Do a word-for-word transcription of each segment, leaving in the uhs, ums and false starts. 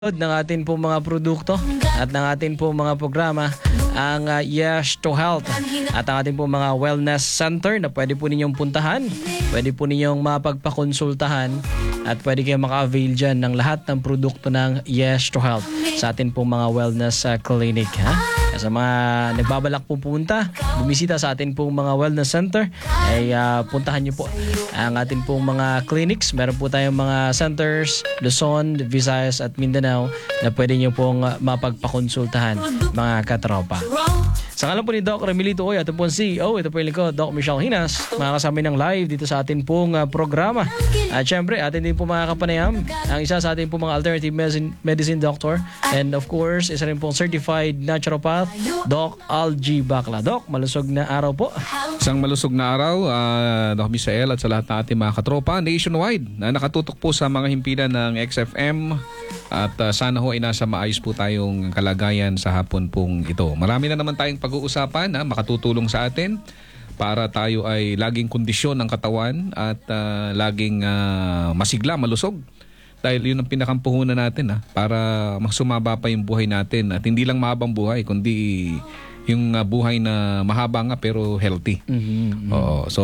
ng atin po mga produkto at ng atin po mga programa ang uh, Yes to Health at ang ating po mga wellness center na pwede po ninyong puntahan, pwede po ninyong mapagpakonsultahan at pwede kayong maka-avail dyan ng lahat ng produkto ng Yes to Health sa atin po mga wellness uh, clinic. Ha? Sa mga nagbabalak po punta, bumisita sa atin pong mga wellness center, ay uh, puntahan nyo po ang atin pong mga clinics. Meron po tayong mga centers, Luzon, Visayas at Mindanao na pwede nyo pong uh, mapagpakonsultahan mga katropa. Sa ngalan po ni Doc Remilito Oy, ito po ang C E O, ito po yung lingkod, Doc Michelle Hinas, makakasama ng live dito sa atin pong uh, programa. At syempre, atin din po mga kapanayam, ang isa sa atin pong mga alternative medicine, medicine doctor, and of course, isa rin pong certified naturopath, Doc Algie Bacla. Doc, malusog na araw po. Isang malusog na araw, uh, Doc Misael at sa lahat ng ating mga katropa nationwide na nakatutok po sa mga himpilan ng X F M at uh, sana ho ay nasa maayos po tayong kalagayan sa hapon pong ito. Marami na naman tayong pag-uusapan na makatutulong sa atin para tayo ay laging kondisyon ng katawan at uh, laging uh, masigla, malusog. Dahil yun ang pinakampuhunan natin ha, para mas sumaba pa yung buhay natin. At hindi lang mahabang buhay, kundi yung uh, buhay na mahaba nga pero healthy. Mm-hmm. Oo, so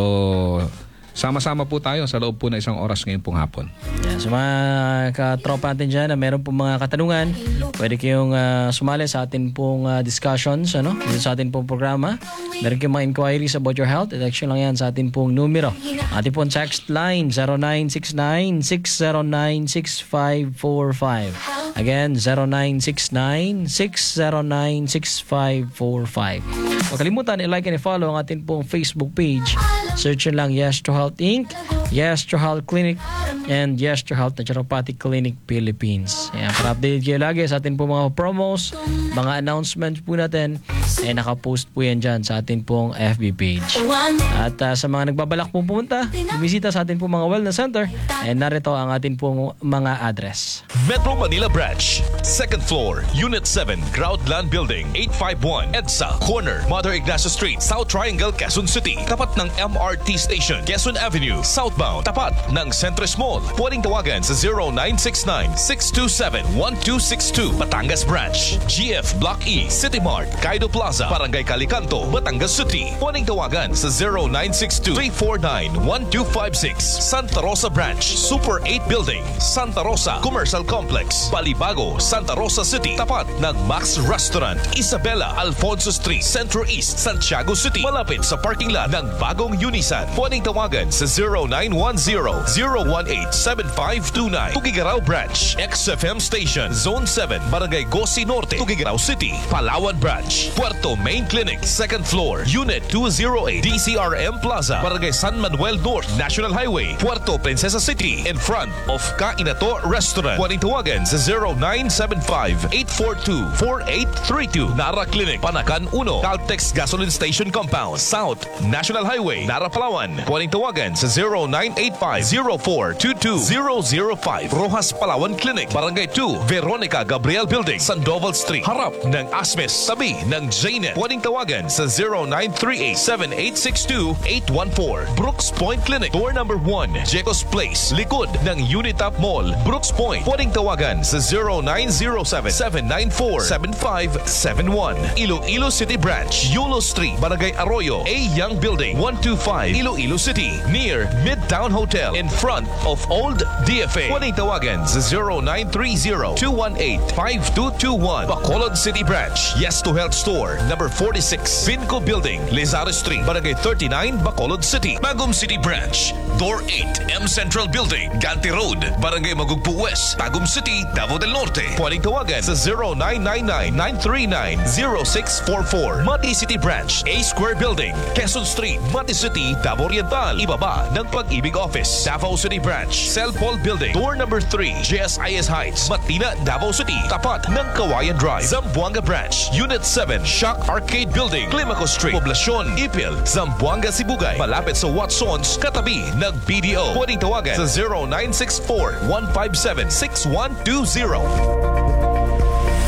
sama-sama po tayo sa loob po na isang oras ngayon pong hapon. Yeah, so mga katropa natin dyan na meron pong mga katanungan, pwede kayong uh, sumali sa atin pong uh, discussions ano, dito sa atin pong programa. Meron kayong mga inquiries about your health, election lang yan sa atin pong numero. Ating pong text line zero nine six nine, six zero nine, six five four five. Again, zero nine six nine, six zero nine, six five four five. Huwag kalimutan i-like and i-follow ang ating pong Facebook page. Search nyo lang Yes to Health Incorporated, Yes to Health Clinic, and Yes to Health Naturopathic Clinic Philippines. Ayan, para update kayo lagi sa atin po mga promos, mga announcements po natin, eh nakapost po yan dyan sa atin pong F B page. At uh, sa mga nagbabalak pong pumunta, bumisita sa atin pong mga wellness center, eh narito ang atin pong mga address. Metro Manila Branch, second floor, Unit seven, Groundland Building, eight five one, EDSA, corner, Mother Ignacio Street, South Triangle, Quezon City. Tapat ng M R T Station, Quezon Avenue, southbound. Tapat ng Centris Mall. Pwedeng tawagan sa zero nine six nine, six two seven, one two six two. Batangas Branch, G F Block E, City Mart, Kaido Plaza, Barangay Calicanto, Batangas City. Pwedeng tawagan sa zero nine six two, three four nine, one two five six. Santa Rosa Branch, Super eight Building, Santa Rosa Commercial Complex, Balibago, Santa Rosa City. Tapat ng Max Restaurant, Isabela, Alfonso Street, Centro East, Santiago City. Malapit sa parking lot ng bagong Unisan. Pwedeng tawagan sa zero nine one zero, zero one eight, seven five two nine. Tugigaraw Branch, X F M Station, Zone seven, Barangay Gosi Norte, Tugigaraw City. Palawan Branch, Puerto Main Clinic, second floor, Unit two oh eight, D C R M Plaza, Barangay San Manuel North, National Highway, Puerto Princesa City, in front of Kainato Restaurant. Pwedeng tawagan sa zero nine seven five, eight four two, four eight three two. Nara Clinic, Panakan one, Caltex Gasoline Station Compound, South, National Highway, Nara, Palawan. Pwedeng tawagan sa zero nine eight five, zero four two two, zero zero five. Rojas Palawan Clinic, Barangay two, Veronica Gabriel Building, Sandoval Street, harap ng Asmes, tabi ng J N E T. Pwedeng tawagan sa zero nine three eight, seven eight six two, eight one four. Brooks Point Clinic, door number one, Jecos Place, likod ng Unitap Mall, Brooks Point. Pwedeng tawagan sa zero nine zero seven, seven nine four, seven five seven one. Iloilo City Branch, Yulo Street, Barangay Arroyo, A Young Building, one two five, Iloilo City, near Midtown Hotel, in front of Old D F A. Pwedeng tawagan sa zero nine three zero, two one eight, five two two one. Bacolod City Branch, Yes to Health Store, number forty-six, Finco Building, Lizardo Street, Barangay thirty-nine, Bacolod City. Bagum City Branch, Door eight, M Central Building, Ganti Road, Barangay Magugpo West, Bagum City, Davao del Norte. Pwedeng tawagan sa zero nine nine nine, nine three nine, zero six four four. Mati City Branch, A Square Building, Quezon Street, Mati City, Davao Oriental, ibaba ng Pag-ibig Office. Davao City Branch, Cell Paul Building, door number three, J S I S Heights, Matina, Davao City, tapat ng Kawayan Drive. Zamboanga Branch, Unit seven, Shock Arcade Building, Climaco Street, Poblacion, Ipil, Zamboanga, Sibugay, malapit sa Watsons, katabi ng B D O. Pwedeng tawagan sa zero nine six four, one five seven, six one two zero.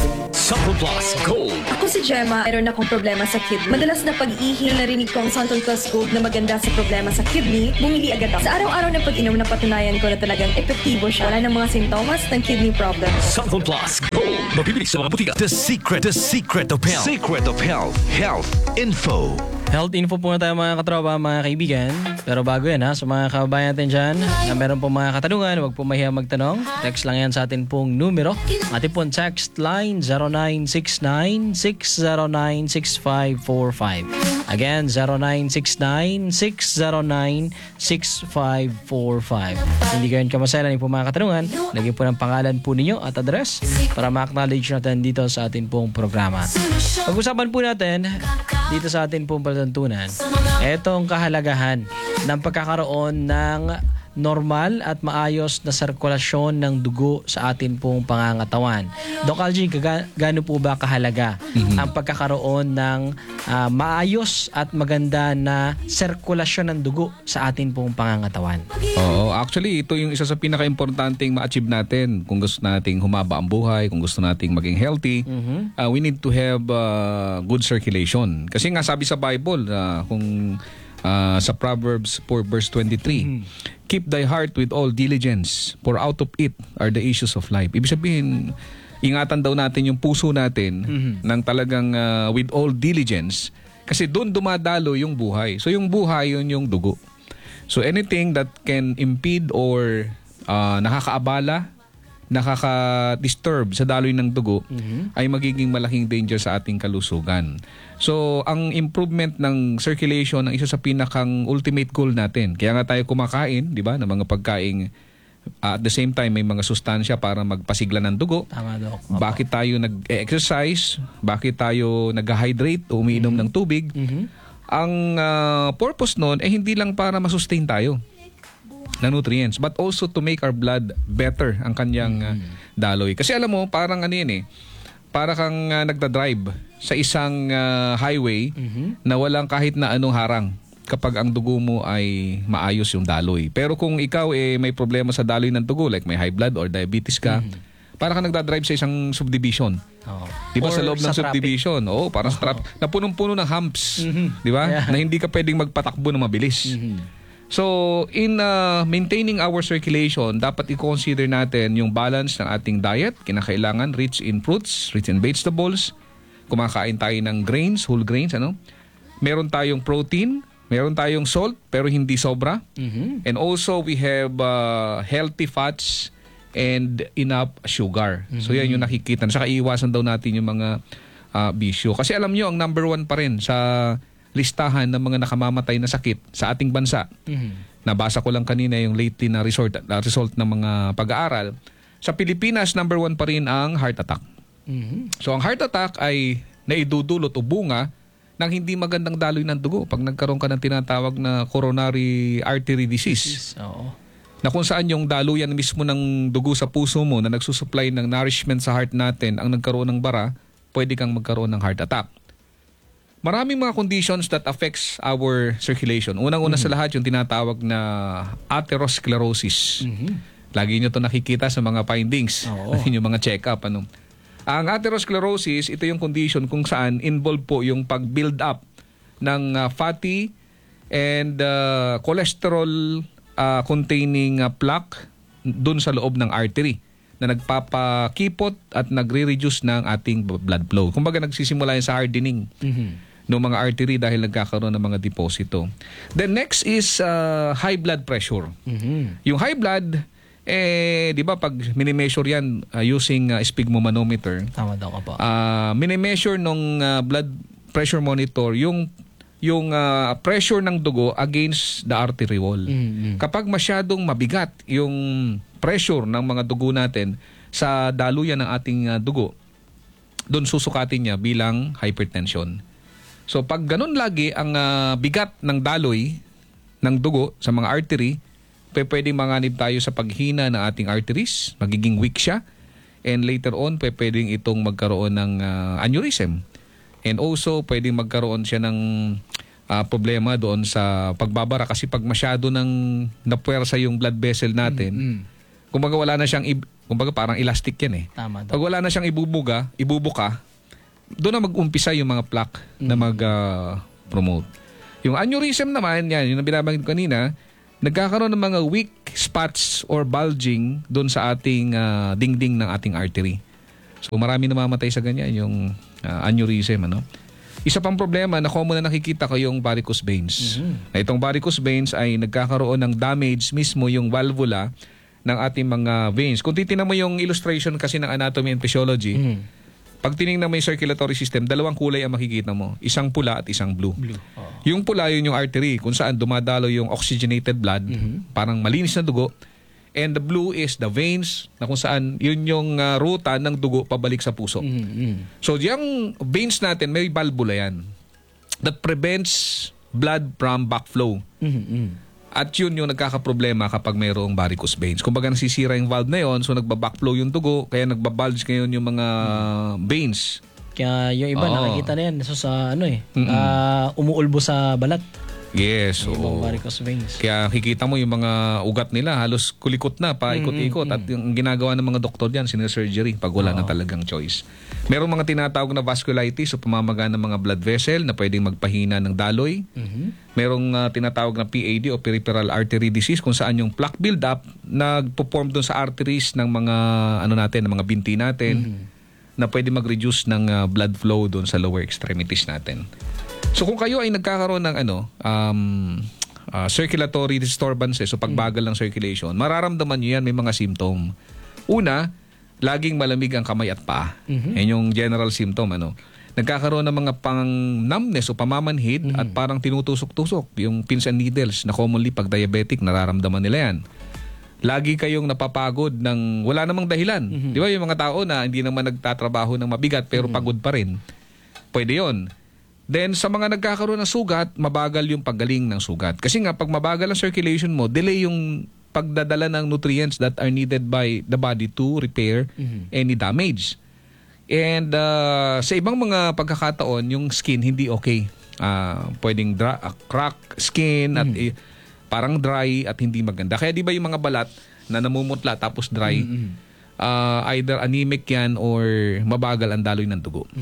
Santon Plus Gold. Ako si Gemma, mayroon akong problema sa kidney. Madalas na pag-ihi, narinig ko ang Santon Plus Gold na maganda sa problema sa kidney, bumili agad ako. Sa araw-araw na pag-inom, napatunayan ko na talagang epektibo siya. Wala ng mga sintomas ng kidney problem. Santon Plus Gold. Mabibili sa mga butika. The secret, the secret of health. Secret of health. Health info. Health info po na tayo mga katropa, mga kaibigan. Pero bago yan ha, sa mga kababayan natin dyan na meron po mga katanungan, huwag po mahiya magtanong. Text lang yan sa atin pong numero. Atin pong text line zero nine six nine, six zero nine, six five four five. Again, zero nine six nine, six zero nine, six five four five. Hindi kayo kamaselan yung po mga katanungan. Lagyan po ng pangalan po ninyo at address para ma-acknowledge natin dito sa atin pong programa. Pag-usapan po natin dito sa atin pong palatuntunan, etong kahalagahan ng pagkakaroon ng normal at maayos na sirkulasyon ng dugo sa atin pong pangangatawan. Doc Algie, gaga- gaano po ba kahalaga mm-hmm. ang pagkakaroon ng uh, maayos at maganda na sirkulasyon ng dugo sa atin pong pangangatawan? Oo, actually ito yung isa sa pinaka-importanting ma-achieve natin kung gusto nating humaba ang buhay, kung gusto nating maging healthy. Mm-hmm. uh, we need to have uh, good circulation. Kasi nga sabi sa Bible, uh, kung uh, sa Proverbs four verse twenty-three, mm-hmm. keep thy heart with all diligence, for out of it are the issues of life. Ibig sabihin, ingatan daw natin yung puso natin mm-hmm. ng talagang uh, with all diligence, kasi doon dumadalo yung buhay. So yung buhay, yun yung dugo. So anything that can impede or uh, nakakaabala, nakaka-disturb sa daloy ng dugo mm-hmm. ay magiging malaking danger sa ating kalusugan. So, ang improvement ng circulation ang isa sa pinakang ultimate goal natin. Kaya nga tayo kumakain, di ba, ng mga pagkain uh, at the same time may mga sustansya para magpasigla ng dugo. Tama, Doc. Bakit tayo nag-exercise? Bakit tayo nag-hydrate o umiinom mm-hmm. ng tubig? Mm-hmm. Ang uh, purpose nun ay eh, hindi lang para masustain tayo na nutrients, but also to make our blood better ang kanyang uh, daloy. Kasi alam mo, parang ano yun eh, para kang uh, nagdadrive sa isang uh, highway mm-hmm. na walang kahit na anong harang kapag ang dugo mo ay maayos yung daloy. Pero kung ikaw eh may problema sa daloy ng dugo, like may high blood or diabetes ka, mm-hmm. para kang nagdadrive sa isang subdivision. Oh. Di ba sa loob ng subdivision? Oo, oh, parang oh. traffic na punong-puno ng humps. Mm-hmm. Di ba? Yeah. Na hindi ka pwedeng magpatakbo na mabilis. Mm-hmm. So, in uh, maintaining our circulation, dapat i-consider natin yung balance ng ating diet. Kinakailangan rich in fruits, rich in vegetables. Kumakain tayo ng grains, whole grains, ano? Meron tayong protein, meron tayong salt, pero hindi sobra. Mm-hmm. And also, we have uh, healthy fats and enough sugar. Mm-hmm. So, yan yung nakikita. Saka iiwasan daw natin yung mga uh, bisyo. Kasi alam nyo, ang number one pa rin sa listahan ng mga nakamamatay na sakit sa ating bansa. Mm-hmm. Nabasa ko lang kanina yung lately na result, uh, result ng mga pag-aaral. Sa Pilipinas, number one pa rin ang heart attack. Mm-hmm. So ang heart attack ay naidudulot o bunga ng hindi magandang daloy ng dugo pag nagkaroon ka ng tinatawag na coronary artery disease. Oo. Na kung saan yung daluyan mismo ng dugo sa puso mo na nagsusupply ng nourishment sa heart natin ang nagkaroon ng bara, pwede kang magkaroon ng heart attack. Maraming mga conditions that affects our circulation. Unang-una mm-hmm. sa lahat yung tinatawag na atherosclerosis. Mm-hmm. Lagi nyo ito nakikita sa mga findings, yung mga check-up. Ano. Ang atherosclerosis, ito yung condition kung saan involved po yung pag-build up ng uh, fatty and uh, cholesterol uh, containing uh, plaque dun sa loob ng artery na nagpapakipot at nagre-reduce ng ating blood flow. Kumbaga nagsisimula yan sa hardening. Mm-hmm. ng mga artery dahil nagkakaroon ng mga deposito. Then next is uh, high blood pressure. Mm-hmm. Yung high blood, eh, di ba pag minimeasure yan uh, using uh, sphygmomanometer, tama daw ka pa. Uh, minimeasure ng uh, blood pressure monitor yung yung uh, pressure ng dugo against the artery wall. Mm-hmm. Kapag masyadong mabigat yung pressure ng mga dugo natin sa daluyan ng ating uh, dugo, doon susukatin niya bilang hypertension. So pag ganun lagi ang uh, bigat ng daloy ng dugo sa mga artery, pwedeng manganib tayo sa paghina ng ating arteries, magiging weak siya, and later on pwedeng itong magkaroon ng uh, aneurysm. And also pwedeng magkaroon siya ng uh, problema doon sa pagbabara kasi pag masyado ng napuwersa yung blood vessel natin, mm-hmm. kumbaga wala na siyang, ib- kumbaga parang elastic yan eh. Tama, Doc. Pag wala na siyang ibubuga, ibubuka, doon na mag-umpisa yung mga plaque na mag-promote. Yung aneurysm naman, yan, yung binabanggit ko kanina, nagkakaroon ng mga weak spots or bulging doon sa ating ah, dingding ng ating artery. So marami namamatay sa ganyan, yung ah, aneurysm, ano? Isa pang problema na common na nakikita ko yung varicose veins. Na itong varicose veins ay nagkakaroon ng damage mismo yung valvula ng ating mga veins. Kung titingnan mo yung illustration kasi ng anatomy and physiology, Mhm. pag tinignan mo yung circulatory system, dalawang kulay ang makikita mo. Isang pula at isang blue. Blue. Oo. Yung pula, yun yung artery, kung saan dumadalo yung oxygenated blood, parang malinis na dugo. And the blue is the veins, na kung saan yun yung uh, ruta ng dugo pabalik sa puso. Mhm. So, yung veins natin, may valvula yan that prevents blood from backflow. Mhm. At yun yung nagkakaproblema kapag mayroong varicose veins. Kumbaga nasisira yung valve na yun, so nagbabackflow yung dugo, kaya nagbabulge ngayon yung mga veins. Kaya yung iba Oo. nakikita na yan so sa ano eh, ah, umuulbo sa balat. Yes, Yung oo. varicose veins. Kaya kikita mo yung mga ugat nila, halos kulikot na, paikot-ikot. At yung ginagawa ng mga doktor dyan, sinasurgery pag wala na talagang choice. Merong mga tinatawag na vasculitis o pamamaga ng mga blood vessel na pwedeng magpahina ng daloy. Merong ah, tinatawag na P A D o peripheral artery disease kung saan yung plaque buildup nagpo-form doon sa arteries ng mga ano natin, ng mga binti natin na pwede mag-reduce ng ah, blood flow doon sa lower extremities natin. So kung kayo ay nagkakaroon ng ano um, ah, circulatory disturbances o pagbagal ng circulation, mararamdaman nyo yan, may mga symptom. Una, laging malamig ang kamay at paa. Yan yung general symptom. Ano? Nagkakaroon ng mga pang-numbness o pamamanhid at parang tinutusok-tusok. Yung pins and needles na commonly pag diabetic, nararamdaman nila yan. Lagi kayong napapagod ng wala namang dahilan. Di ba yung mga tao na hindi naman nagtatrabaho ng mabigat pero pagod pa rin? Pwede yon. Then sa mga nagkakaroon ng sugat, mabagal yung paggaling ng sugat. Kasi nga pag mabagal ang circulation mo, delay yung pagdadala ng nutrients that are needed by the body to repair any damage. And uh, sa ibang mga pagkakataon, yung skin hindi okay. Uh, pwedeng dra- uh, crack skin at eh, parang dry at hindi maganda. Kaya di ba yung mga balat na namumutla tapos dry, uh, either anemic yan or mabagal ang daloy ng dugo.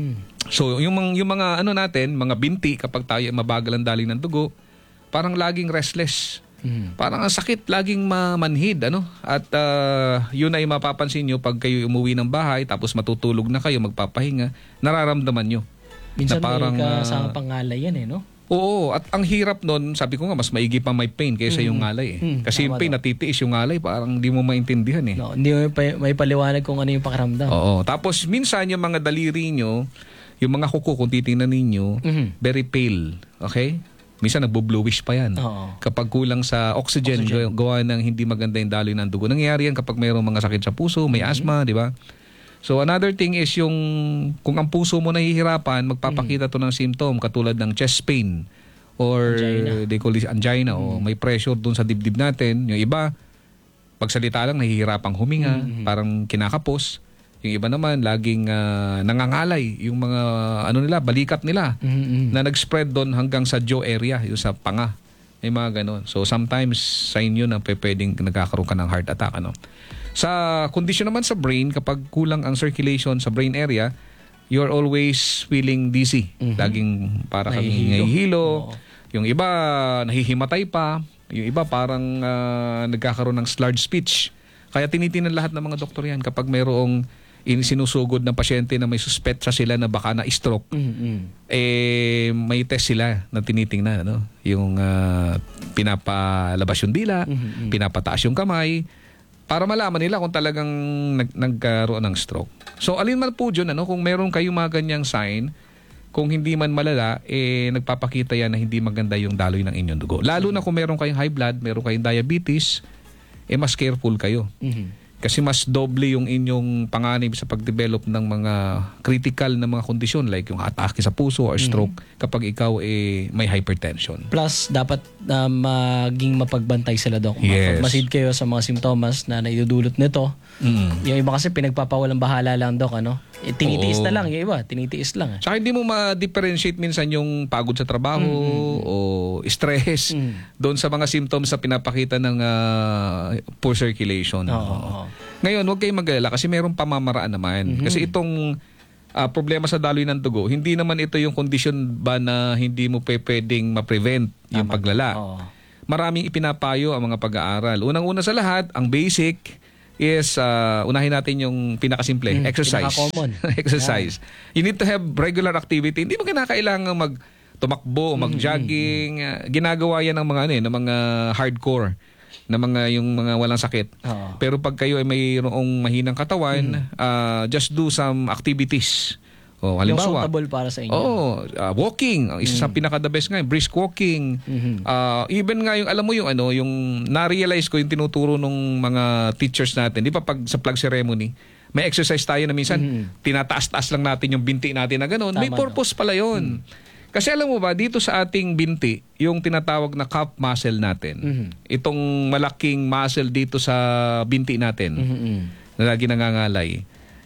So yung, mga- yung mga ano natin, mga binti kapag tayo ay mabagal ang daloy ng dugo, parang laging restless. Parang ang sakit, laging mamanhid, ano? At uh, yun ay mapapansin nyo pag kayo umuwi ng bahay tapos matutulog na kayo, magpapahinga, nararamdaman nyo. Minsan na parang, may kasama ah, pang ngalay yan eh, no? Oo, at ang hirap nun, sabi ko nga, mas maigi pa may pain kaysa yung ngalay eh. Mm, Kasi yung tama pain, daw. natitiis yung ngalay, parang di mo maintindihan eh. No, hindi mo may, may paliwanag kung ano yung pakiramdam. Oo, tapos minsan yung mga daliri nyo, yung mga kuko, kung titingnan ninyo, Mhm. very pale, okay? Minsan nagbo-bluish pa yan. Oo. Kapag kulang sa oxygen, Oxygen. gawa ng hindi maganda yung daloy ng dugo. Nangyayari yan kapag mayroong mga sakit sa puso, may asthma, di ba? So another thing is yung kung ang puso mo nahihirapan, magpapakita to ng symptom katulad ng chest pain or Angina. they call it angina o may pressure dun sa dibdib natin. Yung iba, pagsalita lang nahihirapang huminga, parang kinakapos. Yung iba naman, laging ah, nangangalay yung mga ano nila, balikat nila Mhm. na nag-spread doon hanggang sa jaw area, yung sa panga. May mga ganun. So sometimes sign yun na pe- pwedeng nagkakaroon ka ng heart attack. Ano? Sa kondisyon naman sa brain, kapag kulang ang circulation sa brain area, you're always feeling dizzy. Laging para kang Nahihilo. nahihilo. Oo. Yung iba, nahihimatay pa. Yung iba, parang ah, nagkakaroon ng slurred speech. Kaya tinitingnan lahat ng mga doktor yan kapag mayroong in sinusugod ng pasyente na may suspetsa sila na baka na stroke, Mhm. eh may test sila na tinitingnan, ano? Yung ah, pinapalabas yung dila, pinapataas yung kamay para malaman nila kung talagang nag nagkaroon ng stroke. So alin man po dyan, ano, kung meron kayong mga ganyang sign, kung hindi man malala, eh nagpapakita yan na hindi maganda yung daloy ng inyong dugo. Lalo na kung meron kayong high blood, meron kayong diabetes, eh mas careful kayo. Mhm. Kasi mas doble yung inyong panganib sa pag-develop ng mga critical na mga kondisyon like yung atake sa puso or stroke kapag ikaw eh, may hypertension. Plus, dapat na maging mapagbantay sila, Doc. Yes. Mapagmasid kayo sa mga simptomas na naidudulot nito. Mm. Yung iba kasi pinagpapawalang bahala lang, Doc, ano? Eh, tinitiis Oo. na lang, yung iba, tinitiis lang. Eh. Tsaka hindi mo ma-differentiate minsan yung pagod sa trabaho o stress doon sa mga symptoms sa pinapakita ng ah, poor circulation. Oo, oo. Ngayon, huwag kayong mag-alala kasi mayroong pamamaraan naman. Kasi itong ah, problema sa daloy ng dugo, hindi naman ito yung condition ba na hindi mo pe pwedeng ma-prevent yung paglala. Oo. Maraming ipinapayo ang mga pag-aaral. Unang-una sa lahat, ang basic is uh, unahin natin yung pinakasimple, Mm, exercise. pinaka-common. Exercise. You need to have regular activity. Hindi mo kinakailangan mag tumakbo, mag-jogging. Uh, ginagawa yan ng mga ano eh, ng mga hardcore, na mga yung mga walang sakit. Oo. Pero pag kayo ay mayroong mahinang katawan, uh, just do some activities. Oh, Yung halimbawa, suitable para sa inyo. Oo, uh, walking, ang isa sa pinaka the best nga, brisk walking. Mhm. Uh, even nga yung alam mo yung ano, yung na-realize ko yung tinuturo nung mga teachers natin. Di ba pag sa flag ceremony, may exercise tayo na minsan tinataas-taas lang natin yung binti natin na gano'n. May Tama, purpose pala 'yon. Kasi alam mo ba, dito sa ating binti, yung tinatawag na calf muscle natin, itong malaking muscle dito sa binti natin, Mhm. na lagi nangangalay,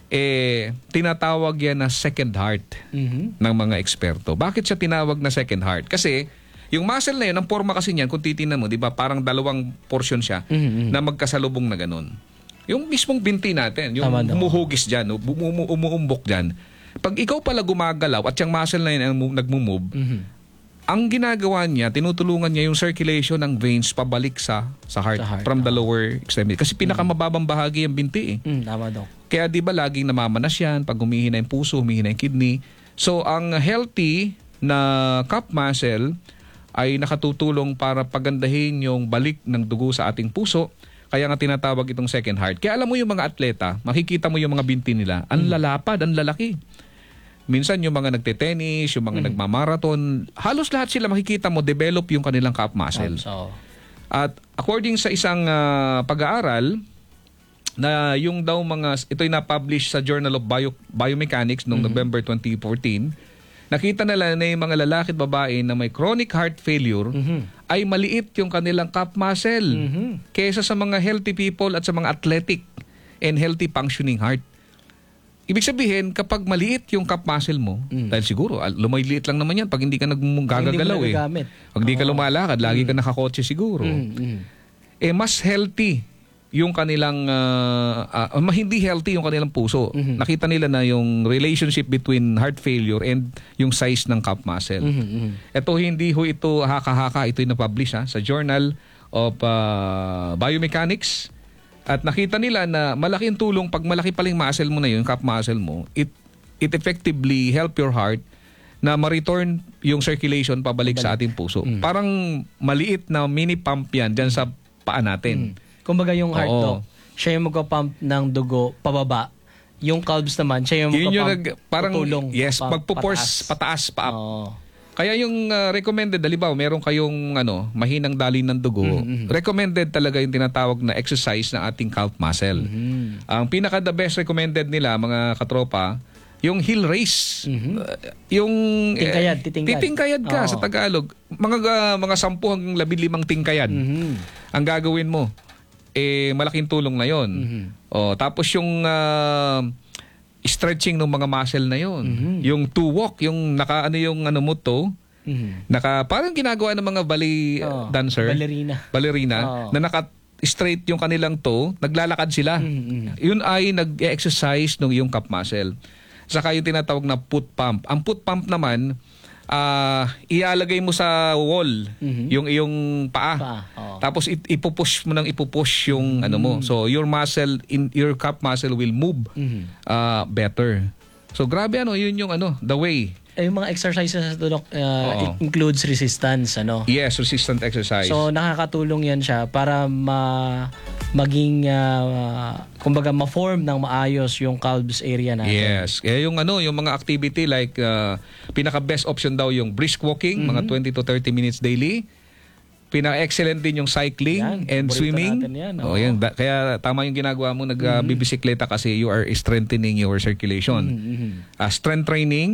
eh, tinatawag yan na second heart Mhm. ng mga eksperto. Bakit siya tinawag na second heart? Kasi yung muscle na yun, ang forma kasi niyan, kung titingnan mo, di ba, parang dalawang portion siya Mhm. na magkasalubong na ganun. Yung mismong binti natin, yung Tama daw. humuhugis dyan, o bumu- umuumbok dyan, pag ikaw pala gumagalaw at yung muscle na yun ang mu- nagmumove, Mhm. ang ginagawa niya, tinutulungan niya yung circulation ng veins pabalik sa sa heart, Sa heart, from the lower extremity. Kasi pinakamababang bahagi yung binti eh. Mm, tama daw. Kaya di ba laging namamanas yan pag humihina yung puso, humihina yung kidney. So ang healthy na calf muscle ay nakatutulong para pagandahin yung balik ng dugo sa ating puso. Kaya nga tinatawag itong second heart. Kaya alam mo yung mga atleta, makikita mo yung mga binti nila, ang lalapad, ang lalaki. Minsan yung mga nagte-tennis, yung mga nagmamarathon, halos lahat sila makikita mo develop yung kanilang calf muscle. So, At according sa isang ah, pag-aaral, na yung daw mga, ito'y na-publish sa Journal of Bio, Biomechanics noong November twenty fourteen, nakita nila na yung mga lalaki at babae na may chronic heart failure ay maliit yung kanilang calf muscle kaysa sa mga healthy people at sa mga athletic and healthy functioning heart. Ibig sabihin, kapag maliit yung calf muscle mo, dahil siguro, al- lumayliit lang naman yan pag hindi ka naggagalaw eh. nagagamit. Pag hindi ka lumalakad, lagi ka nakakotse siguro. mm, Eh, mas healthy yung kanilang, ah, ah, mas hindi healthy yung kanilang puso. Nakita nila na yung relationship between heart failure and yung size ng calf muscle. Ito hindi ho ito haka-haka, ito'y na-publish ha, sa Journal of ah, Biomechanics. At nakita nila na malaking tulong pag malaki paling muscle mo na yun, calf muscle mo, it it effectively help your heart na ma-return yung circulation pabalik sa ating puso. Parang maliit na mini pump yan dyan sa paa natin. kumbaga yung heart Oo. to, siya yung magpa-pump ng dugo pababa. Yung calves naman, siya yung Yun yung magpa-pump, nag, parang, tutulong, yes, pa- magpo-force pataas, pa up. Oo. Kaya yung uh, recommended, halimbawa, meron kayong ano, mahinang daloy ng dugo, recommended talaga yung tinatawag na exercise ng ating calf muscle. Ang pinaka the best recommended nila, mga katropa, yung hill race. Uh, yung Tingkayad, eh, titingkad. titingkayad ka Oo. sa Tagalog. Mga uh, mga sampu hanggang labing limang tingkayad. Mhm. Ang gagawin mo, eh malaking tulong na 'yon. Oh, tapos yung uh, stretching ng mga muscle na 'yon. Yung to walk, yung naka ano yung ano mo to, Mhm. naka parang ginagawa ng mga ballet Oo, uh, dancer, ballerina. ballerina Oo. na naka straight yung kanilang toe, naglalakad sila. Yun ay nag-exercise ng yung calf muscle. Saka yung tinatawag na foot pump. Ang foot pump naman, ah ialagay mo sa wall yung iyong paa. Paa, oo. Tapos it, ipupush mo nang ipupush yung ano mo. So your muscle, in your calf muscle will move ah, better. So grabe ano, yun yung ano, the way. Eh, yung mga exercises to, Doc, uh, Oo. it includes resistance, ano? Yes, resistant exercise. So, nakakatulong yan siya para ma maging, uh, kumbaga, ma-form ng maayos yung calves area natin. Yes. Kaya yung ano, yung mga activity like uh, pinaka-best option daw yung brisk walking, mga twenty to thirty minutes daily. Pinaka-excellent din yung cycling Yan, and paborito swimming. natin yan, Oh, oo. yan. Da- kaya tama yung ginagawa mo, nag-bibisikleta kasi you are strengthening your circulation. Uh, strength training,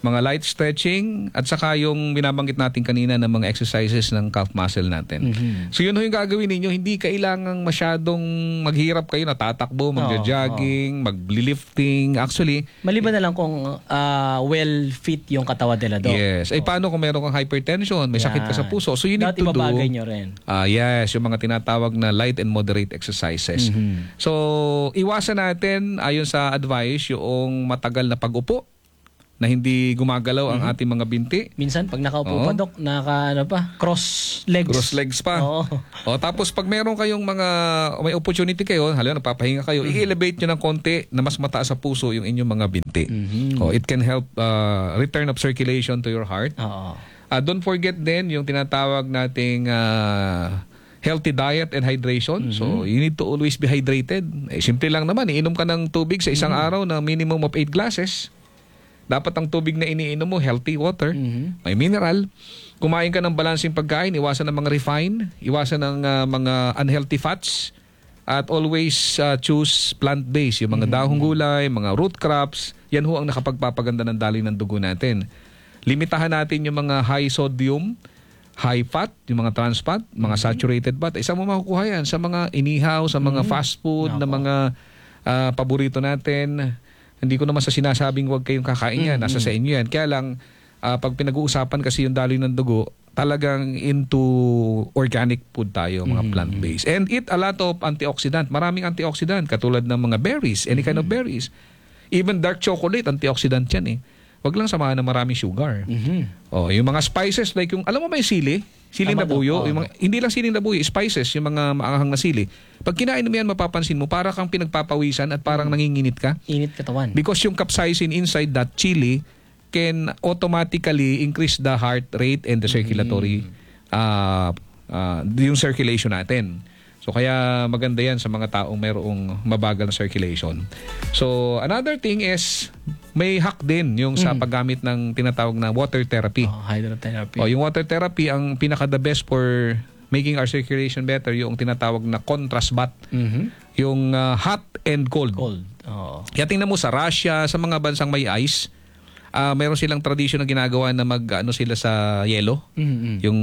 mga light stretching, at saka yung binabanggit natin kanina ng mga exercises ng calf muscle natin. Mhm. So yun ho yung gagawin ninyo. Hindi kailangang masyadong maghirap kayo, natatakbo, magja-jogging, maglilifting. Actually, Maliban na lang kung ah, well fit yung katawan nila, Doc. yes. Ay paano kung meron kang hypertension, may sakit ka sa Yan. puso. So you need Dapat to do ibabagay nyo rin. Ah, yes, yung mga tinatawag na light and moderate exercises. Mhm. So, iwasan natin ayon sa advice yung matagal na pag-upo na hindi gumagalaw ang ating mga binti. Minsan, pag nakaupo Oo. pa, Doc, naka, ano pa, cross legs. Cross legs pa. Oo. O tapos pag meron kayong mga may opportunity kayo, halimbawa nagpapahinga kayo, i-elevate nyo ng konti na mas mataas sa puso yung inyong mga binti. Mhm. O it can help uh, return of circulation to your heart. Oo. Uh, don't forget din yung tinatawag nating uh, healthy diet and hydration. So, you need to always be hydrated. Eh, simple lang naman, iinom ka ng tubig sa isang araw na minimum of eight glasses. Dapat ang tubig na iniinom mo, healthy water, Mhm. may mineral. Kumain ka ng balansing pagkain, iwasan ng mga refined, iwasan ng uh, mga unhealthy fats, at always uh, choose plant-based, yung mga dahong gulay, mga root crops. Yan ho ang nakapagpapaganda ng daloy ng dugo natin. Limitahan natin yung mga high sodium, high fat, yung mga trans fat, mga saturated fat. Isa mo makukuha yan sa mga inihaw, sa mga fast food, na mga ah, paborito natin. Hindi ko naman sa sinasabing huwag kayong kakain yan. Nasa sa inyo yan. Kaya lang, ah, pag pinag-uusapan kasi yung daloy ng dugo, talagang into organic food tayo, mga plant-based. And eat a lot of antioxidant. Maraming antioxidant, katulad ng mga berries, any kind of berries. Even dark chocolate, antioxidant yan eh. Wag lang samahan ng maraming sugar. Mhm. Oh, yung mga spices like yung alam mo may sili, siling Tama na buyo, daw. yung mga, hindi lang siling na buyo, spices, yung mga maanghang na sili. Pag kinain mo yan, mapapansin mo para kang pinagpapawisan at parang nanginginit ka. Init katawan. Because yung capsaicin inside that chili can automatically increase the heart rate and the circulatory uh, uh, yung circulation natin. So kaya maganda yan sa mga taong mayroong mabagal na circulation. So another thing is may hack din yung sa paggamit ng tinatawag na water therapy. Oh, hydrotherapy. O, yung water therapy, ang pinaka the best for making our circulation better, yung tinatawag na contrast bath. Mhm. Yung uh, hot and cold. Cold. Oo. Kaya tingnan mo sa Russia, sa mga bansang may ice, ah meron silang tradition na ginagawa na mag ano sila sa yelo. Mhm. Yung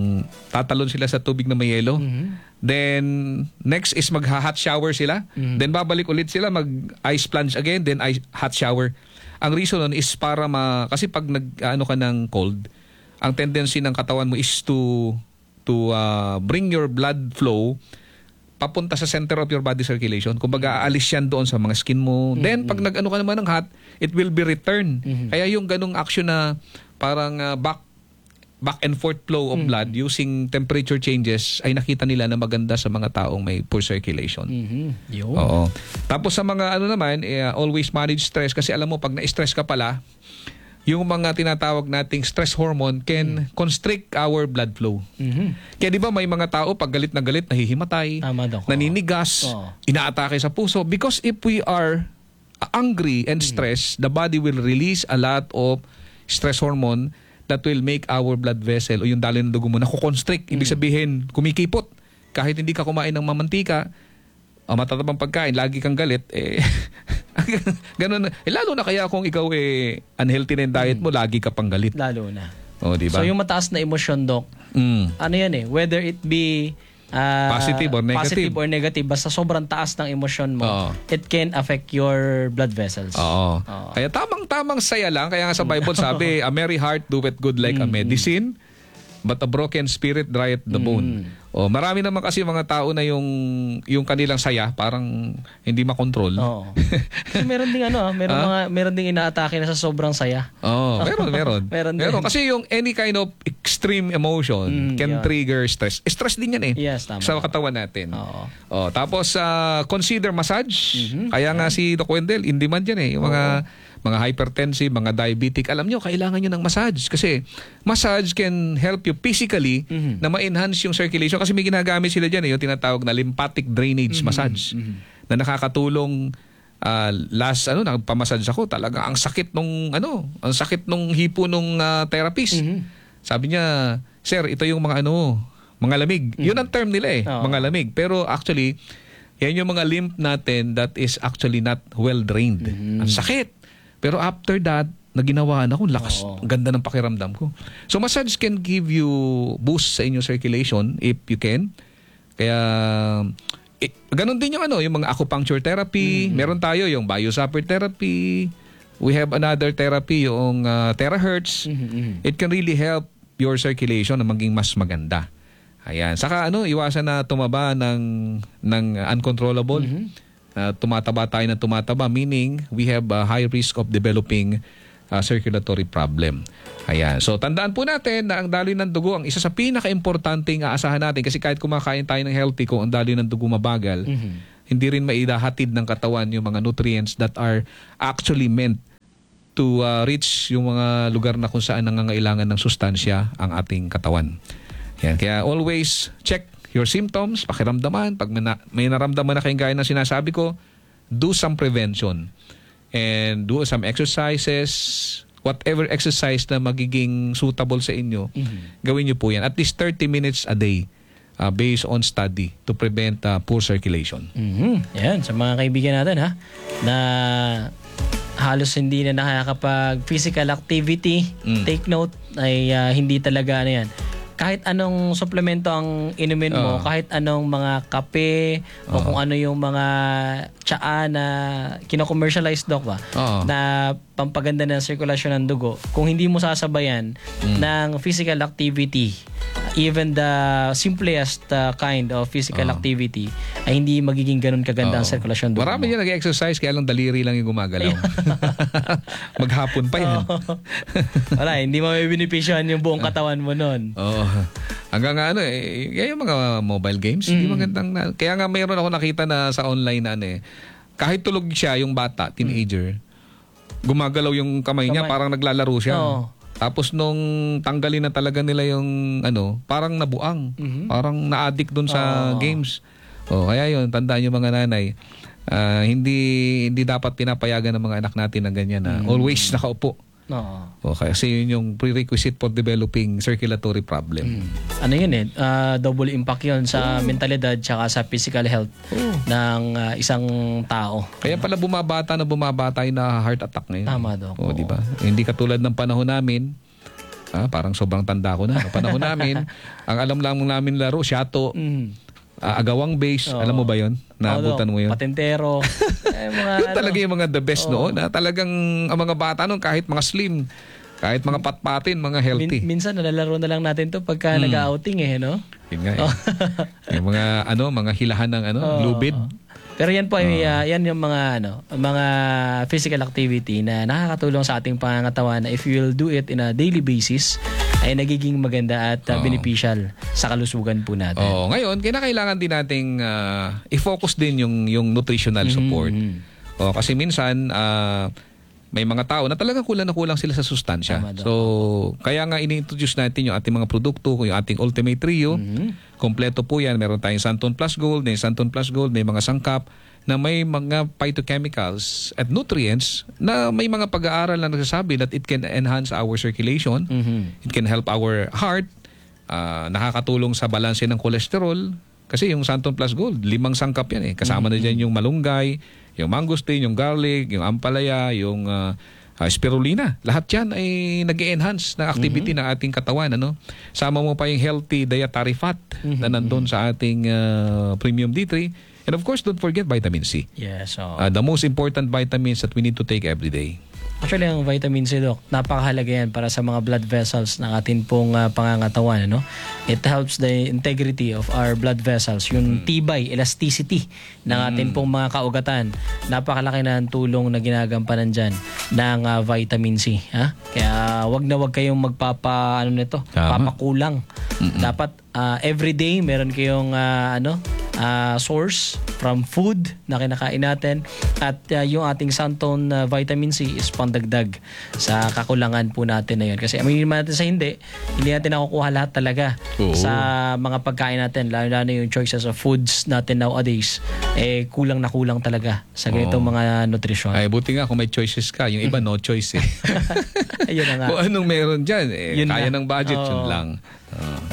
tatalon sila sa tubig na may yelo. Then next is magha-hot shower sila. Then babalik ulit sila mag ice plunge again, then ice hot shower. Ang reason nun is para ma kasi pag nag ano ka ng cold, ang tendency ng katawan mo is to to uh, bring your blood flow papunta sa center of your body circulation. Kumbaga, aalis yan doon sa mga skin mo. Then, pag nag-ano ka naman ng hot, it will be returned. Kaya yung ganung action na parang uh, back back and forth flow of blood using temperature changes ay nakita nila na maganda sa mga taong may poor circulation. Mhm. Yun. Oo. Tapos sa mga ano naman, eh, always manage stress kasi alam mo, pag na-stress ka pala, yung mga tinatawag nating stress hormone can constrict our blood flow. Mhm. Kaya di ba may mga tao pag galit na galit, nahihimatay, Tama daw. naninigas, Oo. inaatake sa puso. Because if we are angry and stressed, the body will release a lot of stress hormone that will make our blood vessel o yung daloy ng dugo mo nakukonstrict. Ibig sabihin, kumikipot. Kahit hindi ka kumain ng mamantika, o matatabang pagkain, lagi kang galit, eh, ganun. Eh, lalo na kaya kung ikaw eh, unhealthy na yung diet mo, lagi ka pang galit. Lalo na. O, di ba? So yung mataas na emosyon, Doc, Mm. ano yan eh, whether it be ah, Positive or negative. positive or negative, basta sobrang taas ng emosyon mo, Oo. it can affect your blood vessels. Oo. Oo. Kaya tamang-tamang saya lang. Kaya nga sa Bible sabi, a merry heart doeth good like a medicine, but a broken spirit drieth the bone. O, marami naman kasi mga tao na yung yung kanilang saya parang hindi makontrol. Oo. Kasi meron ding ano, ah, meron mga meron ding inaatake na sa sobrang saya. Oh, meron, meron. Meron din. Kasi yung any kind of extreme emotion Mm, can yun. trigger stress. Stress din yan eh. Yes, tama. Sa katawan natin. Oo. Oh, tapos ah, consider massage. Kaya nga si Doc Wendell, in demand yan eh. Yung mga mga hypertensive, mga diabetic, alam nyo, kailangan nyo ng massage. Kasi massage can help you physically na ma-enhance yung circulation. Kasi may ginagamit sila dyan eh, yung tinatawag na lymphatic drainage massage. Na nakakatulong. Uh, last ano nagpamassage ako, talaga ang sakit nung ano, ang sakit nung hipo nung uh, therapist. Sabi niya, "Sir, ito yung mga ano, mga lamig." Yun ang term nila eh, Oo. mga lamig. Pero actually, yan yung mga lymph natin that is actually not well drained. Ang sakit. Pero after that, na ginawaan ako. Lakas, Oo. ganda ng pakiramdam ko. So massage can give you boost sa inyong circulation if you can. Kaya eh, ganun din yung ano, yung mga acupuncture therapy. Mm-hmm. Meron tayo yung biosapper therapy. We have another therapy, yung uh, terahertz. Mm-hmm. It can really help your circulation na maging mas maganda. Ayan. Saka ano, iwasan na tumaba ng, ng uncontrollable. Mm-hmm. Uh, tumataba tayo ng tumataba, meaning we have a high risk of developing uh, circulatory problem. Ayan. So, tandaan po natin na ang daloy ng dugo, ang isa sa pinaka-importanting aasahan natin, kasi kahit kumakain tayo ng healthy, kung ang daloy ng dugo mabagal, mm-hmm. hindi rin maidahatid ng katawan yung mga nutrients that are actually meant to uh, reach yung mga lugar na kung saan nangangailangan ng sustansya ang ating katawan. Yan. Kaya always check your symptoms, pakiramdaman. Pag may, na, may naramdaman na kayong gaya na sinasabi ko, do some prevention. And do some exercises. Whatever exercise na magiging suitable sa inyo, mm-hmm. gawin nyo po yan. At least thirty minutes a day uh, based on study to prevent uh, poor circulation. Mm-hmm. Yan, sa mga kaibigan natin ha, na halos hindi na nakakapag physical activity, mm. take note, ay uh, hindi talaga ano yan. Kahit anong suplemento ang inumin mo, uh. kahit anong mga kape, uh. o kung ano yung mga tsaa na kino-commercialize, Doc ba, uh. na pampaganda ng sirkulasyon ng dugo, kung hindi mo sasabayan mm. ng physical activity, even the simplest uh, kind of physical uh. activity, ay hindi magiging ganun kaganda uh. ang sirkulasyon ng dugo. Marami yan nag-exercise, kaya lang daliri lang yung gumagalaw. Maghapon pa yan. Wala, hindi mo may benepisyohan yung buong katawan mo nun. Oo. Oh. Hanggang nga ano eh, kaya yung mga mobile games, mm. hindi magandang na, kaya nga mayroon ako nakita na sa online na ano eh, kahit tulog siya yung bata, teenager, mm. gumagalaw yung kamay, kamay niya, parang naglalaro siya. Oh. Tapos nung tanggalin na talaga nila yung ano, parang nabuang, mm-hmm. parang na-addict dun sa oh. games. Oh, kaya yun, tandaan yung mga nanay, uh, hindi hindi dapat pinapayagan ng mga anak natin na ganyan na mm. always nakaupo. No. O, kasi yun yung prerequisite for developing circulatory problem. Mm. Ano yun eh, uh, double impact yun sa oh. mentalidad tsaka sa physical health oh. ng uh, isang tao. Kaya pala bumabata na bumabata yung na heart attack ngayon. Tama, Dok. O, di ba? Hindi katulad ng panahon namin, ah, parang sobrang tanda ko na. Panahon namin, ang alam lang namin laro, shato, mm. Uh, agawang base, oh. alam mo ba yun? Naabutan mo yun? Patentero. eh, mga, yun talaga yung mga the best oh. noon. Na talagang ang mga bata noon, kahit mga slim, kahit mga patpatin, mga healthy. Min- minsan nalalaro na lang natin to pagka hmm. nag-outing eh, no? Yun nga eh. yung mga, ano, mga hilahan ng ano, oh. lubid. Pero yan po ay uh, yan yung mga ano, mga physical activity na nakakatulong sa ating pangangatawan na if you will do it in a daily basis ay nagiging maganda at uh, beneficial sa kalusugan po natin. Oh, ngayon kinakailangan din nating uh, i-focus din yung yung nutritional support. Mm-hmm. Oh, kasi minsan uh, may mga tao na talagang kulang na kulang sila sa sustansya. Tama, so, kaya nga ini-introduce natin yung ating mga produkto, yung ating Ultimate Trio. Mm-hmm. Kompleto po yan. Meron tayong Santon Plus Gold, may Santon Plus Gold, may mga sangkap na may mga phytochemicals at nutrients na may mga pag-aaral na nagsasabi that it can enhance our circulation, mm-hmm. it can help our heart, uh, nakakatulong sa balanse ng cholesterol. Kasi yung Santon Plus Gold, limang sangkap yan eh. Kasama mm-hmm. na dyan yung malunggay, yung mangosteen, yung garlic, yung ampalaya, yung uh, uh, spirulina. Lahat yan ay nag-enhance ng activity mm-hmm. ng ating katawan. Ano? Sama mo pa yung healthy dietary fat mm-hmm. na nandun sa ating uh, Premium D three. And of course, don't forget vitamin C. Yes. So, uh, the most important vitamins that we need to take every day. Actually, ang vitamin C, Doc, napakahalaga yan para sa mga blood vessels ng ating pong uh, pangangatawan. Ano? It helps the integrity of our blood vessels. Yung mm. tibay, elasticity ng ating mm. pong mga kaugatan. Napakalaki na ang tulong na ginagampanan dyan ng uh, vitamin C. Ha? Kaya wag na wag kayong magpapa, ano nito, papakulang. Mm-mm. Dapat uh, everyday meron kayong uh, ano, uh, source from food na kinakain natin at uh, yung ating Santon uh, vitamin C is pandagdag sa kakulangan po natin na yun. Kasi aminin natin sa hindi, hindi natin nakukuha lahat talaga Oo. sa mga pagkain natin, lalo-lalo yung choices of foods natin nowadays, eh kulang na kulang talaga sa ganitong Oo. mga nutrition. Ay, buti nga kung may choices ka. Yung iba, no choice eh. Ayun na nga. Kung anong meron dyan, eh, yun kaya na. ng budget, Oo. yun lang. Uh,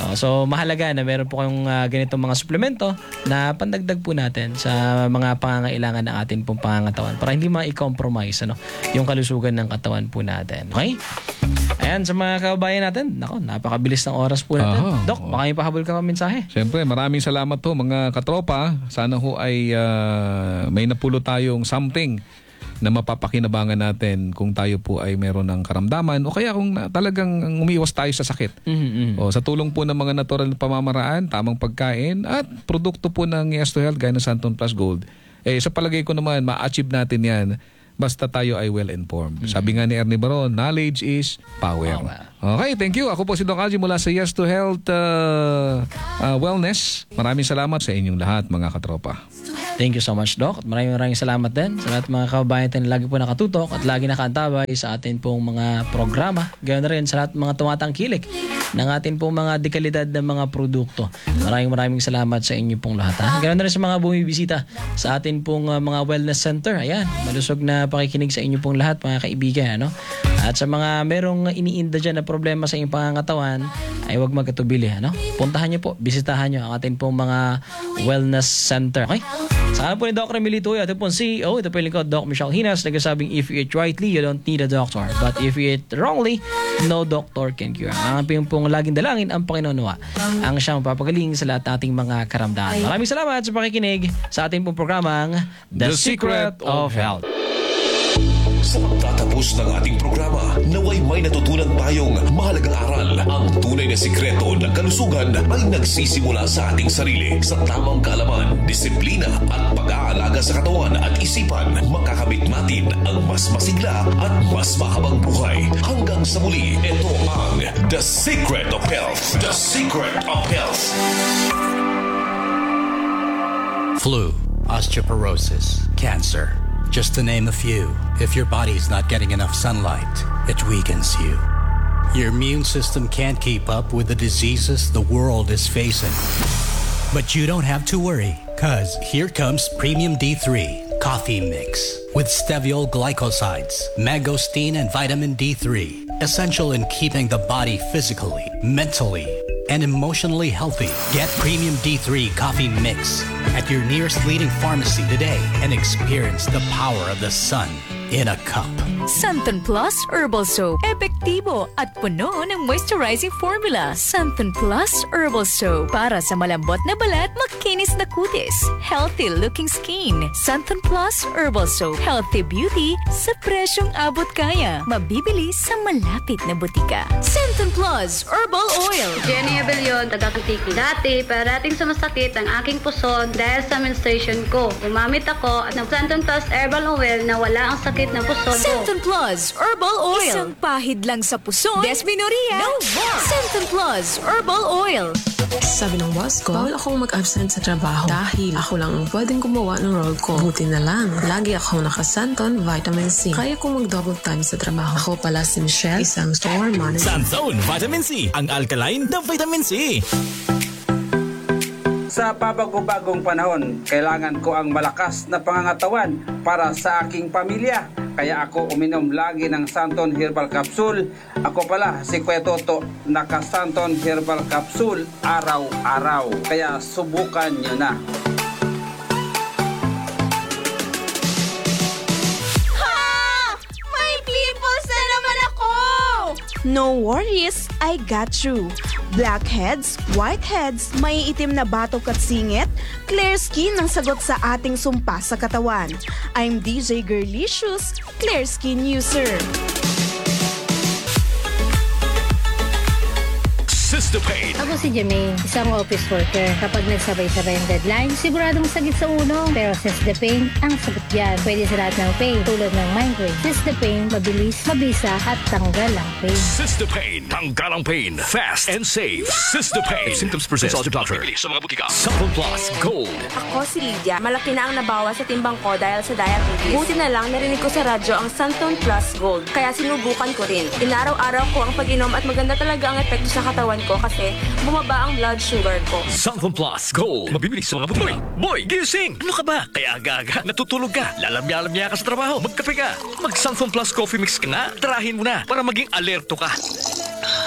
Oh, so mahalaga na meron po kayong uh, ganitong mga suplemento na pandagdag po natin sa mga pangangailangan ng atin pong pangangatawan para hindi ma-compromise ano, yung kalusugan ng katawan po natin. Okay? Ayan, sa mga kababayan natin, nako, napakabilis ng oras po natin. Aha, Dok, oo. baka may pahabol ka pa mensahe. Siyempre, maraming salamat po mga katropa. Sana ho ay ah, may napulo tayong something na mapapakinabangan natin kung tayo po ay meron ng karamdaman o kaya kung na- talagang umiwas tayo sa sakit. Mhm. O, sa tulong po ng mga natural na pamamaraan, tamang pagkain at produkto po ng Yes to Health gaya ng Santon Plus Gold, eh sa palagay ko naman, ma-achieve natin yan basta tayo ay well-informed. Sabi nga ni Ernie Baron, knowledge is power. Power. Okay, thank you. Ako po si Doc Algie mula sa Yes to Health uh, uh, Wellness. Maraming salamat sa inyong lahat, mga katropa. Thank you so much, Doc. At maraming maraming salamat din sa lahat ng mga kababayan natin na lagi po nakatutok at lagi nakaantabay sa atin pong mga programa. Ganoon na rin sa lahat ng mga tumatangkilik ng atin pong mga dekalidad ng mga produkto. Maraming maraming salamat sa inyo pong lahat. Ha? Ganoon na rin sa mga bumibisita sa atin pong uh, mga wellness center. Ayan, malusog na pakikinig sa inyo pong lahat, mga kaibigan. Ano? At sa mga merong iniinda dyan na problema sa inyong pangangatawan, ay huwag magkatubili. Ano? Puntahan nyo po, bisitahan nyo ang atin pong mga wellness center. Okay? Sana po ni Doc Remilito, ito po C E O, ito po yung lingkod, Doc Michelle Hinas, nagsasabing if you eat rightly, you don't need a doctor. But if you eat wrongly, no doctor can cure. Ang ating pong laging dalangin ang Panginoon nawa ang siyang papagaling sa lahat nating mga karamdaman. Maraming salamat sa pakikinig sa ating pong programang The, The Secret, Secret of of Health. Sa pagtatapos ng ating programa, naway may natutunan tayong mahalagang aral. Ang tunay na sikreto ng kalusugan ay nagsisimula sa ating sarili. Sa tamang kaalaman, disiplina at pag-aalaga sa katawan at isipan, makakamit natin ang mas masigla at mas mahabang buhay. Hanggang sa muli, ito ang The Secret of Health. The Secret of Health. Flu, osteoporosis, cancer. Just to name a few. If your body's not getting enough sunlight, it weakens you. Your immune system can't keep up with the diseases the world is facing. But you don't have to worry, cause here comes Premium D three Coffee Mix with steviol glycosides, mangosteen, and vitamin D three. Essential in keeping the body physically, mentally, and emotionally healthy. Get Premium D three Coffee Mix at your nearest leading pharmacy today and experience the power of the sun in a cup. Santon Plus Herbal Soap. Epektibo at puno ng moisturizing formula. Santon Plus Herbal Soap. Para sa malambot na balat, makinis na kutis. Healthy looking skin. Santon Plus Herbal Soap. Healthy beauty sa presyong abot kaya. Mabibili sa malapit na butika. Santon Plus Herbal Oil. Jenny Abelion, taga-Kutiki. Dati, parating sumasakit ang aking puson dahil sa menstruation ko. Gumamit ako at ng Santon Plus Herbal Oil na wala ang sakit ng puson ko. Santon Plus Herbal Oil. Isang pahid lang sa puson. Desminuria. No more. Santon Plus Herbal Oil. Sabi ng boss ko, bawal akong mag-absent sa trabaho dahil ako lang ang pwedeng gumawa ng role ko. Buti na lang, lagi akong nakasanton vitamin C. Kaya kong mag-double time sa trabaho. Ako pala si Michelle, isang store manager. Santon Vitamin C, ang alkaline na vitamin C. Sa pabago-bagong panahon, kailangan ko ang malakas na pangangatawan para sa aking pamilya. Kaya ako uminom lagi ng Santon Herbal Capsule. Ako pala si Kuya Toto, naka-Santon Herbal Capsule araw-araw. Kaya subukan nyo na. May pimples na naman ako! No worries, I got you. Blackheads, whiteheads, may itim na batok at singit, clear skin ang sagot sa ating sumpa sa katawan. I'm D J Girlicious, clear skin user. Sistopain. Ako si Jamie, isang office worker. Kapag nagsabay-sabay ang deadline, siguradong sagit sa uno. Pero Sistopain, ang sagot yan. Pwede sa lahat ng pain, tulad ng migraine. Sistopain, mabilis, mabisa, at tanggal ang pain. Sistopain. Tanggal ang pain. Fast and safe. Sistopain. If symptoms persist, consult your doctor. Sa mga butika. Santon Plus Gold. Ako si Lydia. Malaki na ang nabawas sa timbang ko dahil sa diabetes. Buti na lang narinig ko sa radyo ang Santon Plus Gold. Kaya sinubukan ko rin. Inaraw-araw ko ang pag-inom at maganda talaga ang epekto sa katawan ko kasi bumaba ang blood sugar ko. Santon Plus Gold. Mabibili sa mga butika. Boy, gising! Ano ka ba? Kaya aga-aga, natutulog ka. Lalamya-lamya ka sa trabaho. Magkape ka. Mag Santon Plus Coffee Mix ka na. Tarahin mo na para maging alerto ka.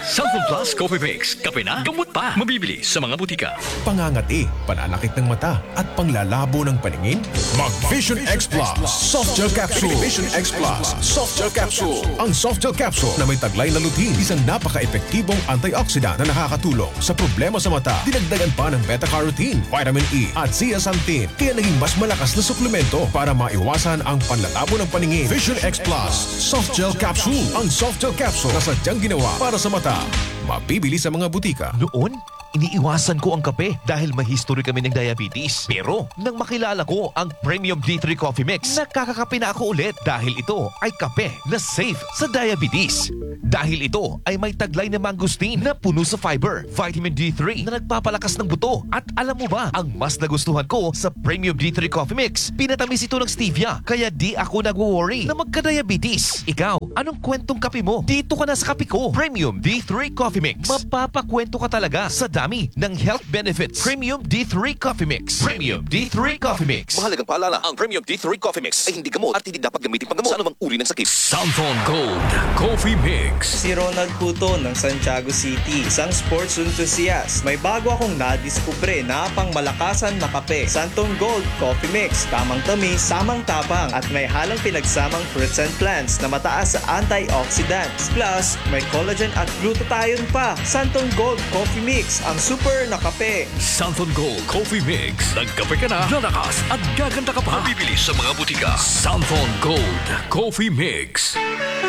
Santon Plus Coffee Mix. Kape na, gamot pa. Mabibili sa mga butika. Pangangati, pananakit ng mata at panglalabo ng paningin? Mag Vision X Plus Soft Gel Capsule. Vision X Plus Soft Gel Capsule. Ang Soft Gel Capsule na may taglay na lutein, isang napaka-epektibong antioxidant na nakakatulong sa problema sa mata. Dinagdagan pa ng beta-carotene, vitamin E at zeaxanthin, kaya naging mas malakas na suplemento para maiwasan ang panlalabo ng paningin. Vision X Plus Soft Gel Capsule. Ang Soft Gel Capsule na sadyang ginawa para sa mata. Mabibili sa mga butika. Noon, iniiwasan ko ang kape dahil may history kami ng diabetes. Pero nang makilala ko ang Premium D three Coffee Mix, nakakakape na ako ulit dahil ito ay kape na safe sa diabetes. Dahil ito ay may taglay na mangosteen na puno sa fiber, vitamin D three na nagpapalakas ng buto. At alam mo ba, ang mas nagustuhan ko sa Premium D three Coffee Mix, pinatamis ito ng stevia, kaya di ako nagwo-worry na magka-diabetes. Ikaw, anong kwentong kape mo? Dito ka na sa kape ko. Premium D three Coffee Mix. Mapapakwento ka talaga sa dami ng health benefits. Premium D three Coffee Mix. Premium D three Coffee Mix. Mahalagang paalala, ang Premium D three Coffee Mix ay hindi gamot at hindi dapat gamitin panggamot sa anumang uri ng sakit. Santon Gold Coffee Mix. Si Ronald Puto ng Santiago City, isang sports enthusiast. May bago akong nadiskubre na pang malakasan na kape. Santon Gold Coffee Mix. Tamang tamis, samang tapang at may halong pinagsamang fruits and plants na mataas sa antioxidants. Plus, may collagen at glutathione pa. Santon Gold Coffee Mix, ang super na kape. Santon Gold Coffee Mix. Nagkape ka na, lalakas at gaganda ka pa. Mabibili sa mga butika. Santon Gold Coffee Mix.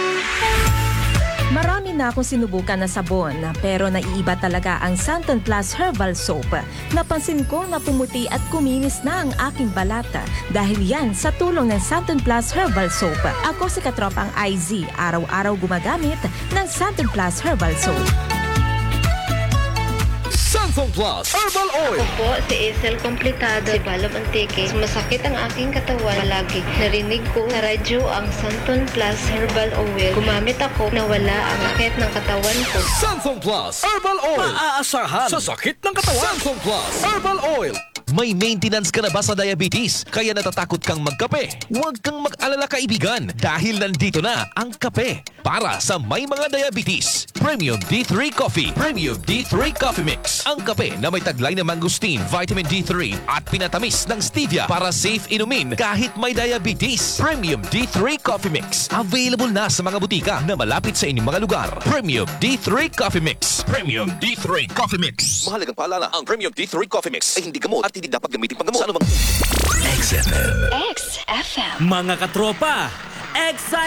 Marami na akong sinubukan na sabon, pero naiiba talaga ang Santon Plus Herbal Soap. Napansin ko na pumuti at kuminis na ang aking balata dahil yan sa tulong ng Santon Plus Herbal Soap. Ako si Katropang I Z, araw-araw gumagamit ng Santon Plus Herbal Soap. Santon Plus Herbal Oil. Ako po si Isel Complicado, si Balob Antique. Masakit ang aking katawan palagi. Narinig ko sa radyo ang Santon Plus Herbal Oil. Gumamit ako na wala ang sakit ng katawan ko. Santon Plus Herbal Oil. Maaasahan sa sakit ng katawan. Santon Plus Herbal Oil. May maintenance ka na ba sa diabetes? Kaya natatakot kang magkape? Huwag kang mag-alala kaibigan dahil nandito na ang kape para sa may mga diabetes. Premium D three Coffee. Premium D three Coffee Mix. Ang kape na may taglay na mangosteen, vitamin D three at pinatamis ng stevia para safe inumin kahit may diabetes. Premium D three Coffee Mix. Available na sa mga butika na malapit sa inyong mga lugar. Premium D three Coffee Mix. Premium D three Coffee Mix. Mahalagang paalala, ang Premium D three Coffee Mix ay hindi gamot at hindi dapat gamitin panggamot sa anumang X F M. X F M. Mga katropa, X